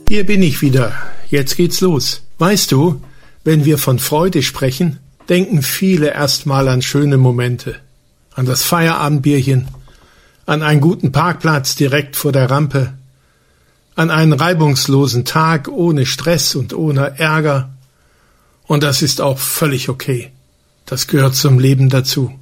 Hier bin ich wieder. Jetzt geht's los. Weißt du, wenn wir von Freude sprechen, denken viele erstmal an schöne Momente. An das Feierabendbierchen, an einen guten Parkplatz direkt vor der Rampe, an einen reibungslosen Tag ohne Stress und ohne Ärger. Und das ist auch völlig okay. Das gehört zum Leben dazu.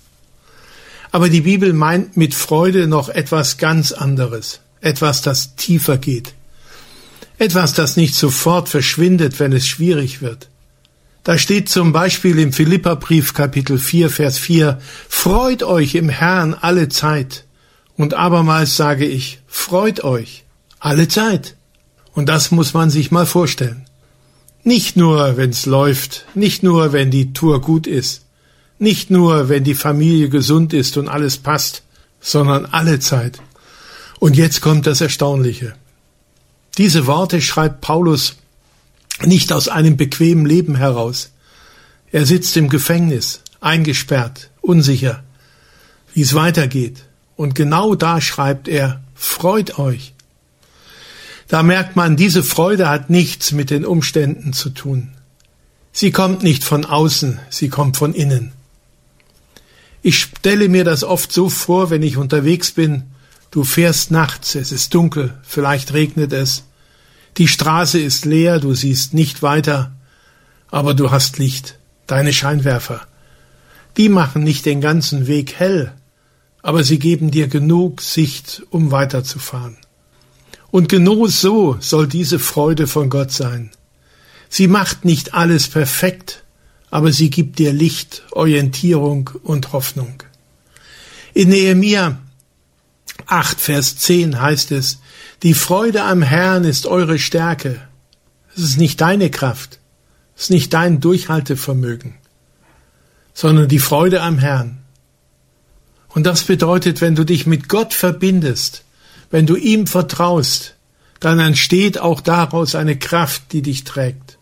Aber die Bibel meint mit Freude noch etwas ganz anderes. Etwas, das tiefer geht. Etwas, das nicht sofort verschwindet, wenn es schwierig wird. Da steht zum Beispiel im Philipperbrief Kapitel 4, Vers 4, freut euch im Herrn alle Zeit. Und abermals sage ich, freut euch alle Zeit. Und das muss man sich mal vorstellen. Nicht nur, wenn's läuft, nicht nur, wenn die Tour gut ist, nicht nur, wenn die Familie gesund ist und alles passt, sondern alle Zeit. Und jetzt kommt das Erstaunliche. Diese Worte schreibt Paulus nicht aus einem bequemen Leben heraus. Er sitzt im Gefängnis, eingesperrt, unsicher, wie es weitergeht. Und genau da schreibt er, freut euch. Da merkt man, diese Freude hat nichts mit den Umständen zu tun. Sie kommt nicht von außen, sie kommt von innen. Ich stelle mir das oft so vor, wenn ich unterwegs bin. Du fährst nachts, es ist dunkel, vielleicht regnet es. Die Straße ist leer, du siehst nicht weiter, aber du hast Licht, deine Scheinwerfer. Die machen nicht den ganzen Weg hell, aber sie geben dir genug Sicht, um weiterzufahren. Und genau so soll diese Freude von Gott sein. Sie macht nicht alles perfekt, aber sie gibt dir Licht, Orientierung und Hoffnung. In Nehemia 8, Vers 10 heißt es, die Freude am Herrn ist eure Stärke. Es ist nicht deine Kraft, es ist nicht dein Durchhaltevermögen, sondern die Freude am Herrn. Und das bedeutet, wenn du dich mit Gott verbindest, wenn du ihm vertraust, dann entsteht auch daraus eine Kraft, die dich trägt.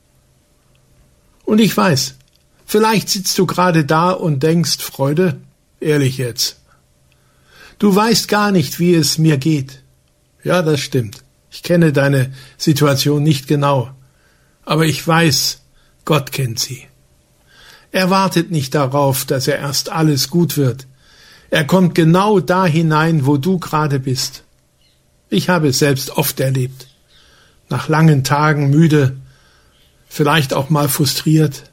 Und ich weiß, vielleicht sitzt du gerade da und denkst, Freude, ehrlich jetzt. Du weißt gar nicht, wie es mir geht. Ja, das stimmt. Ich kenne deine Situation nicht genau. Aber ich weiß, Gott kennt sie. Er wartet nicht darauf, dass er erst alles gut wird. Er kommt genau da hinein, wo du gerade bist. Ich habe es selbst oft erlebt. Nach langen Tagen müde, vielleicht auch mal frustriert.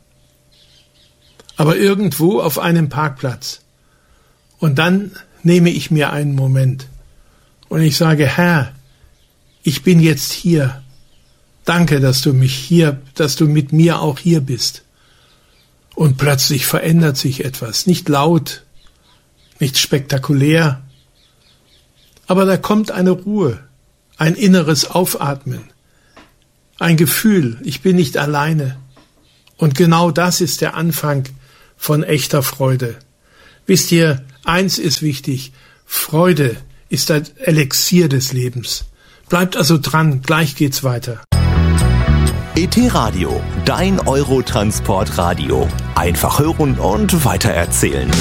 Aber irgendwo auf einem Parkplatz. Und dann nehme ich mir einen Moment und ich sage, Herr, ich bin jetzt hier. Danke, dass du mit mir auch hier bist. Und plötzlich verändert sich etwas. Nicht laut, nicht spektakulär, aber da kommt eine Ruhe, ein inneres Aufatmen, ein Gefühl, ich bin nicht alleine. Und genau das ist der Anfang von echter Freude. Wisst ihr, eins ist wichtig, Freude ist ein Elixier des Lebens. Bleibt also dran, gleich geht's weiter. ET Radio, dein Eurotransport-Radio. Einfach hören und weitererzählen.